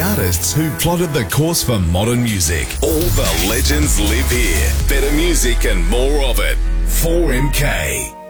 artists who plotted the course for modern music. All the legends live here. Better music and more of it. 4MK.